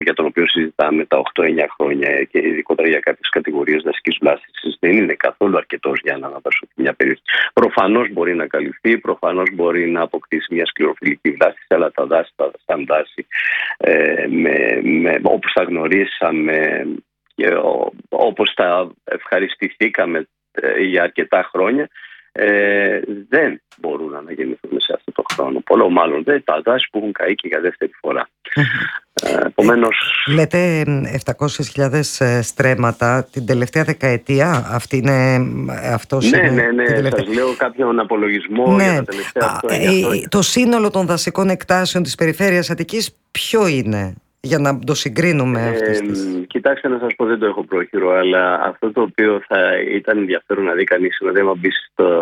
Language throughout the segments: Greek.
για τον οποίο συζητάμε τα 8-9 χρόνια και ειδικότερα για κάποιες κατηγορίες δασικής βλάστησης, δεν είναι καθόλου αρκετός για να αναδασωθεί μια περιοχή. Προφανώς μπορεί να καλυφθεί, προφανώς μπορεί να αποκτήσει μια σκληροφυλλική βλάστηση, αλλά τα δάση, σαν δάση, όπως τα γνωρίσαμε και όπως τα ευχαριστηθήκαμε για αρκετά χρόνια, δεν μπορούν να αναγεννηθούν σε αυτό το χρόνο. Πολλό μάλλον δεν τα δάση που έχουν καεί και για δεύτερη φορά. Επομένως, λέτε 700.000 στρέμματα την τελευταία δεκαετία. Ναι, σας λέω κάποιον απολογισμό για τα τελευταία χρόνια. Το σύνολο των δασικών εκτάσεων της περιφέρειας Αττικής ποιο είναι, για να το συγκρίνουμε Κοιτάξτε, να σας πω, δεν το έχω πρόχειρο, αλλά αυτό το οποίο θα ήταν ενδιαφέρον να δει κανείς είναι ότι μπει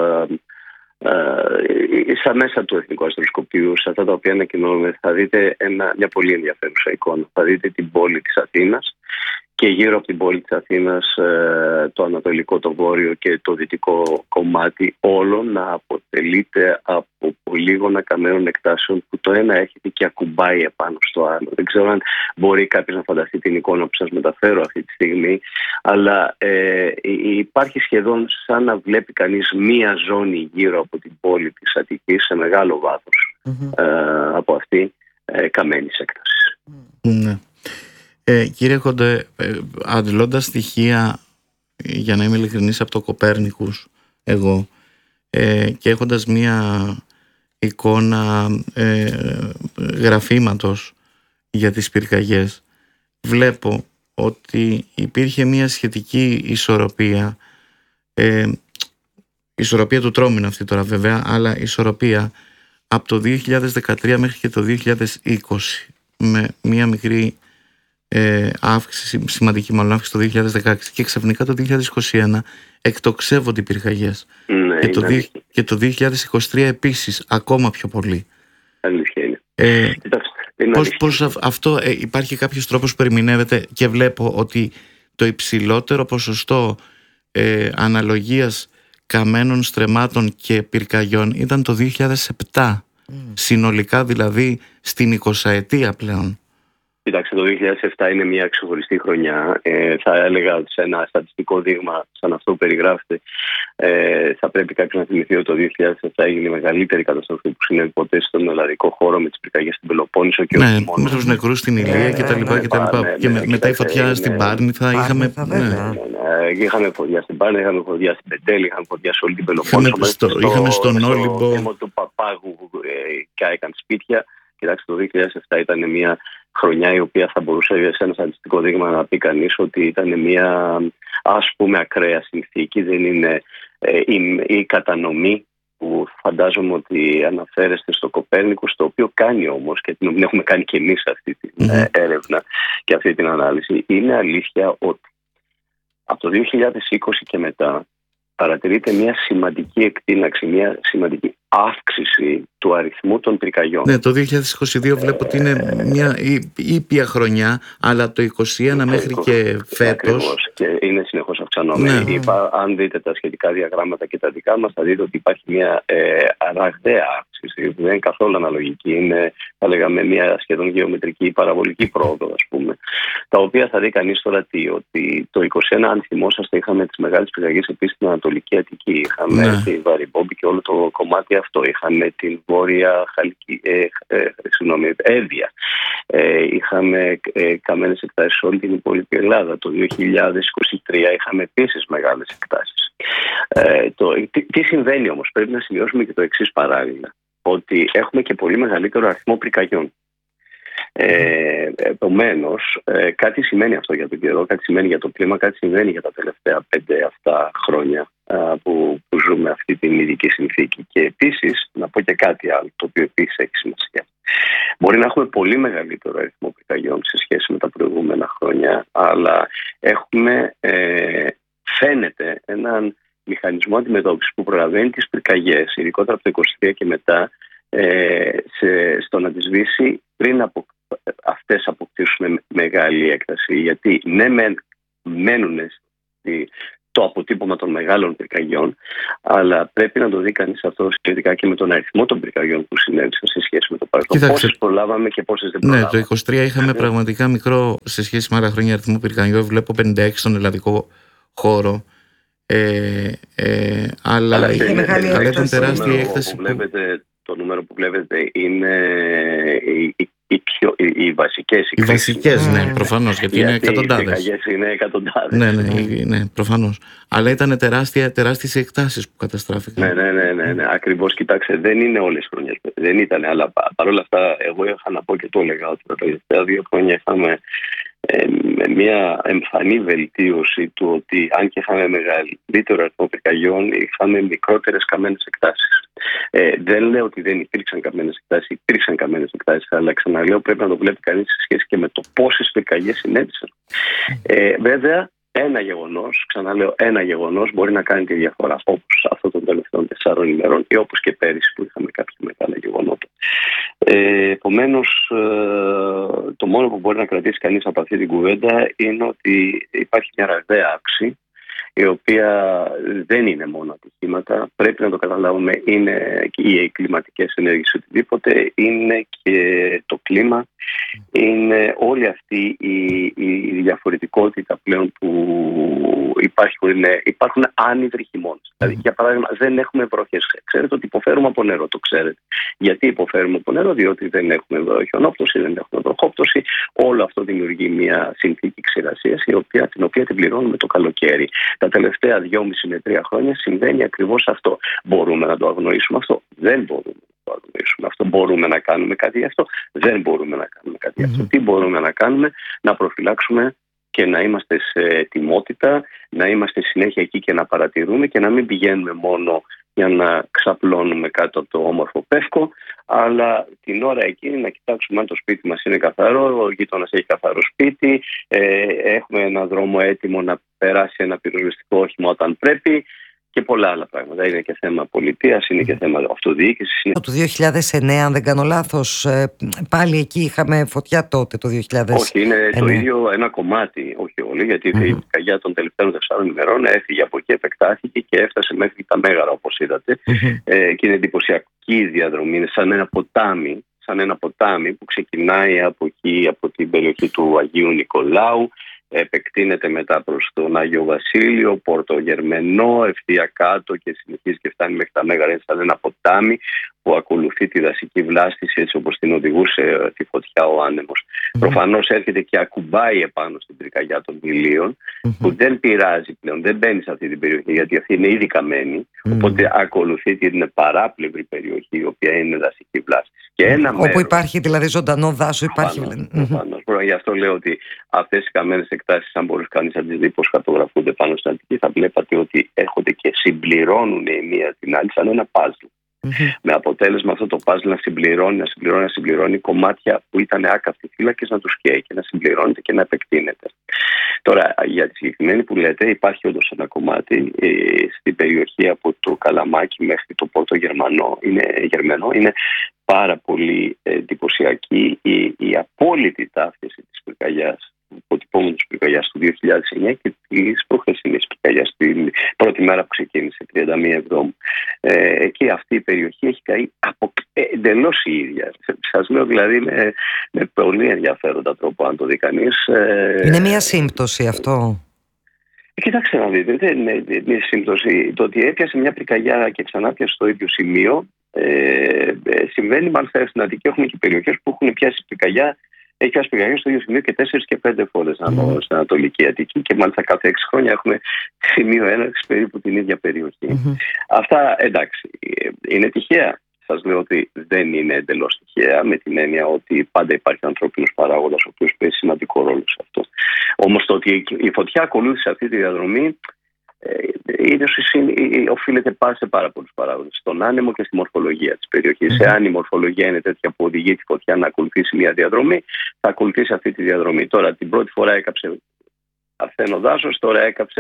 στα μέσα του Εθνικού Αστροσκοπείου, σε αυτά τα οποία ανακοινώνουμε, θα δείτε μια πολύ ενδιαφέρουσα εικόνα. Θα δείτε την πόλη της Αθήνας και γύρω από την πόλη της Αθήνας το ανατολικό, το βόρειο και το δυτικό κομμάτι όλο να αποτελείται από πολύγωνα καμένων εκτάσεων που το ένα έρχεται και ακουμπάει επάνω στο άλλο. Δεν ξέρω αν μπορεί κάποιος να φανταστεί την εικόνα που σας μεταφέρω αυτή τη στιγμή, αλλά υπάρχει σχεδόν σαν να βλέπει κανείς μία ζώνη γύρω από την πόλη της Αττικής σε μεγάλο βάθος από αυτή καμένης έκτασης. Ναι. Κύριε Κοντέ, αντλώντας στοιχεία, για να είμαι ειλικρινής, από το Κοπέρνικους εγώ, και έχοντας μία εικόνα γραφήματος για τις πυρκαγιές, βλέπω ότι υπήρχε μία σχετική ισορροπία, ισορροπία του τρόμου είναι αυτή τώρα βέβαια, αλλά ισορροπία από το 2013 μέχρι και το 2020, με μία μικρή αύξηση, σημαντική μάλλον αύξηση το 2016, και ξαφνικά το 2021 εκτοξεύονται οι πυρκαγιές. Ναι, και το 2023 επίσης ακόμα πιο πολύ. Αλήθεια είναι. Πώς αυτό υπάρχει κάποιος τρόπος που ερμηνεύεται, και βλέπω ότι το υψηλότερο ποσοστό αναλογίας καμένων στρεμμάτων και πυρκαγιών ήταν το 2007, συνολικά δηλαδή στην 20ετία πλέον. Κοιτάξτε, το 2007 είναι μια ξεχωριστή χρονιά. Θα έλεγα ότι σε ένα στατιστικό δείγμα σαν αυτό που περιγράφεται, θα πρέπει κάποιος να θυμηθεί ότι το 2007 έγινε η μεγαλύτερη καταστροφή που συνέβη ποτέ στον ελλαδικό χώρο, με τις πυρκαγιές στην Πελοπόννησο και όχι μόνο. Με τους νεκρούς στην Ηλία κτλ. Και μετά η φωτιά στην Πάρνηθα. Είχαμε φωτιά στην Πάρνηθα, είχαμε φωτιά στην Πετέλη, είχαμε φωτιά σε όλη την Πελοπόννησο. Είχαμε στον Όλυμπο. Στο του Παπάγου κάηκαν σπίτια. Κοιτάξτε, το 2007 ήταν μια χρονιά η οποία θα μπορούσε σε ένα στατιστικό δείγμα να πει κανείς ότι ήταν μια, ας πούμε, ακραία συνθήκη. Δεν είναι η κατανομή που φαντάζομαι ότι αναφέρεστε στο Κοπέρνικους, το οποίο κάνει όμως, και την έχουμε κάνει και εμείς αυτή την έρευνα και αυτή την ανάλυση. Είναι αλήθεια ότι από το 2020 και μετά παρατηρείται μια σημαντική εκτείναξη, μια σημαντική αύξηση του αριθμού των πυρκαγιών. Ναι, το 2022 βλέπω ότι είναι μια ήπια χρονιά, αλλά το 2021 μέχρι και φέτος. Ακριβώς, και είναι συνεχώς αυξανόμενη. Ναι. Αν δείτε τα σχετικά διαγράμματα και τα δικά μας, θα δείτε ότι υπάρχει μια ραγδαία αύξηση, που δεν είναι καθόλου αναλογική. Είναι, θα λέγαμε, μια σχεδόν γεωμετρική παραβολική πρόοδο, ας πούμε. Τα οποία θα δει κανείς τώρα ότι το 2021, αν θυμόσαστε, είχαμε τις μεγάλες πυρκαγιές επίσης στην Ανατολική Αττική. Είχαμε τη Βαρυμπόμπη και όλο το κομμάτι αυτό. Είχαμε την Βόρεια Εύβοια. Είχαμε καμένες εκτάσεις σε όλη την υπόλοιπη Ελλάδα. Το 2023 είχαμε επίσης μεγάλες εκτάσεις. Τι συμβαίνει όμως? Πρέπει να σημειώσουμε και το εξής παράλληλα, ότι έχουμε και πολύ μεγαλύτερο αριθμό πυρκαγιών. Επομένως, κάτι σημαίνει αυτό για τον καιρό, κάτι σημαίνει για το κλίμα, κάτι σημαίνει για τα τελευταία 5 χρόνια που ζούμε αυτή την ειδική συνθήκη. Και επίσης, να πω και κάτι άλλο, το οποίο επίσης έχει σημασία. Μπορεί να έχουμε πολύ μεγαλύτερο αριθμό πυρκαγιών σε σχέση με τα προηγούμενα χρόνια, αλλά έχουμε, φαίνεται, έναν μηχανισμό αντιμετώπισης που προλαβαίνει τις πυρκαγιές, ειδικότερα από το 2023 και μετά, στο να τις σβήσει πριν από αυτές αποκτήσουν μεγάλη έκταση. Γιατί ναι, μένουν το αποτύπωμα των μεγάλων πυρκαγιών, αλλά πρέπει να το δει κανείς αυτό σχετικά και με τον αριθμό των πυρκαγιών που συνέβησαν σε σχέση με το παρελθόν. Πόσες προλάβαμε και πόσες δεν προλάβαμε. Ναι, το 23 είχαμε πραγματικά μικρό σε σχέση με άλλα χρόνια αριθμό πυρκαγιών. Βλέπω 56 στον ελλαδικό χώρο. Αλλά ήταν τεράστια η έκταση. Το νούμερο που βλέπετε είναι οι βασικές. Οι βασικές, ναι, προφανώς, γιατί είναι εκατοντάδες. Οι πυρκαγιές είναι εκατοντάδες. Ναι, προφανώς. Αλλά ήταν τεράστιες οι εκτάσεις που καταστράφηκαν. Ναι, ακριβώς. Κοιτάξτε, δεν είναι όλες οι χρονιές. Δεν ήταν, αλλά παρόλα αυτά, εγώ είχα να πω και το έλεγα ότι τα τελευταία 2 χρόνια είχαμε μια εμφανή βελτίωση του ότι αν και είχαμε μεγαλύτερο αριθμό πυρκαγιών, είχαμε μικρότερες καμένες εκτάσεις. Δεν λέω ότι δεν υπήρξαν καμένες εκτάσεις, υπήρξαν καμένες εκτάσεις, αλλά ξαναλέω πρέπει να το βλέπει κανείς σε σχέση και με το πόσες πυρκαγιές συνέβησαν. Βέβαια, ένα γεγονός μπορεί να κάνει τη διαφορά, όπως αυτό των τελευταίων 4 ημερών ή όπως και πέρυσι που είχαμε κάποια μεγάλα γεγονότα. Επομένως, το μόνο που μπορεί να κρατήσει κανείς από αυτή την κουβέντα είναι ότι υπάρχει μια ραγδαία αύξηση, η οποία δεν είναι μόνο ατυχήματα, πρέπει να το καταλάβουμε, είναι και οι κλιματικές ενέργειες, οτιδήποτε, είναι και το κλίμα, είναι όλη αυτή η διαφορετικότητα πλέον που υπάρχουν άνυδροι χειμώνες. Δηλαδή, για παράδειγμα, δεν έχουμε βροχές. Ξέρετε ότι υποφέρουμε από νερό, το ξέρετε. Γιατί υποφέρουμε από νερό? Διότι δεν έχουμε χιονόπτωση, δεν έχουμε βροχόπτωση. Όλο αυτό δημιουργεί μια συνθήκη ξηρασίας, την οποία την πληρώνουμε το καλοκαίρι. Τα τελευταία 2,5 με 3 χρόνια συμβαίνει ακριβώς αυτό. Μπορούμε να το αγνοήσουμε αυτό? Δεν μπορούμε να το αγνοήσουμε αυτό. Μπορούμε να κάνουμε κάτι γι' αυτό? Δεν μπορούμε να κάνουμε κάτι γι' αυτό. Τι μπορούμε να κάνουμε? Να προφυλάξουμε και να είμαστε σε ετοιμότητα, να είμαστε συνέχεια εκεί και να παρατηρούμε και να μην πηγαίνουμε μόνο για να ξαπλώνουμε κάτω από το όμορφο Πεύκο, αλλά την ώρα εκείνη να κοιτάξουμε αν το σπίτι μας είναι καθαρό, ο γείτονας έχει καθαρό σπίτι, έχουμε ένα δρόμο έτοιμο να περάσει ένα πυροσβεστικό όχημα όταν πρέπει και πολλά άλλα πράγματα. Είναι και θέμα πολιτείας, είναι και θέμα αυτοδιοίκησης. Το 2009, αν δεν κάνω λάθος, πάλι εκεί είχαμε φωτιά τότε, το 2009. Όχι, είναι το ίδιο ένα κομμάτι, όχι όλοι, γιατί η πυρκαγιά των τελευταίων 4 ημερών έφυγε από εκεί, επεκτάθηκε και έφτασε μέχρι τα Μέγαρα, όπως είδατε. Και είναι εντυπωσιακή η διαδρομή, είναι σαν ένα ποτάμι που ξεκινάει από εκεί, από την περιοχή του Αγίου Νικολάου, επεκτείνεται μετά προς τον Άγιο Βασίλειο, Πόρτο Γερμενό, ευθεία κάτω και συνεχίζει και φτάνει μέχρι τα Μέγαρα. Είναι σαν ένα ποτάμι που ακολουθεί τη δασική βλάστηση, έτσι όπως την οδηγούσε τη φωτιά ο άνεμος. Προφανώς έρχεται και ακουμπάει επάνω στην πυρκαγιά των Ηλίων, που δεν πειράζει πλέον, δεν μπαίνει σε αυτή την περιοχή, γιατί αυτή είναι ήδη καμένη. Οπότε ακολουθεί την παράπλευρη περιοχή, η οποία είναι δασική βλάστηση. Και όπου υπάρχει δηλαδή ζωντανό δάσο, υπάρχει. Προφανώς. Γι' αυτό λέω ότι αυτές οι καμένες εκτάσεις, αν μπορούσε κανείς να τις δει πώς χαρτογραφούνται πάνω στην Αττική, θα βλέπατε ότι έρχονται και συμπληρώνουν η μία την άλλη σαν ένα παζλ. Με αποτέλεσμα αυτό το παζλ να συμπληρώνει κομμάτια που ήταν άκαυτοι φύλακες, να τους καίει και να συμπληρώνεται και να επεκτείνεται. Τώρα, για τη συγκεκριμένη που λέτε, υπάρχει όντως ένα κομμάτι στην περιοχή από το Καλαμάκι μέχρι το Πόρτο Γερμενό. Είναι πάρα πολύ εντυπωσιακή η απόλυτη ταύτιση της πυρκαγιάς, του αποτυπώματος πυρκαγιάς του 2009 και της προχθεσινής πυρκαγιάς, την πρώτη μέρα που ξεκίνησε, 31 Εβδόμου. Εκεί αυτή η περιοχή έχει καεί εντελώς η ίδια. Σας λέω δηλαδή με πολύ ενδιαφέροντα τρόπο, αν το δει κανείς. Είναι μια σύμπτωση αυτό? Κοιτάξτε να δείτε, δεν είναι μια σύμπτωση. Το ότι έπιασε μια πυρκαγιά και ξανά πιασε στο ίδιο σημείο συμβαίνει μάλιστα στην Αττική. Έχουμε και περιοχές που έχουν πιάσει πυρκαγιά. Έχει πιάσει πυρκαγιά στο ίδιο σημείο και 4 και 5 φορές στην Ανατολική Αττική, και μάλιστα κάθε 6 χρόνια έχουμε σημείο έναρξης περίπου την ίδια περιοχή. Αυτά εντάξει, είναι τυχαία? Σας λέω ότι δεν είναι εντελώς τυχαία, με την έννοια ότι πάντα υπάρχει ανθρώπινος παράγοντας ο οποίος παίζει σημαντικό ρόλο σε αυτό. Όμως το ότι η φωτιά ακολούθησε αυτή τη διαδρομή οφείλεται σε πάρα πολλούς παράγοντες. Στον άνεμο και στη μορφολογία της περιοχής. Εάν η μορφολογία είναι τέτοια που οδηγεί τη φωτιά να ακολουθήσει μια διαδρομή, θα ακολουθήσει αυτή τη διαδρομή. Τώρα την πρώτη φορά έκαψε αρθένο δάσος, τώρα έκαψε